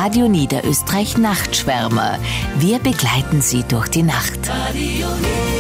Radio Niederösterreich Nachtschwärmer. Wir begleiten Sie durch die Nacht. Radio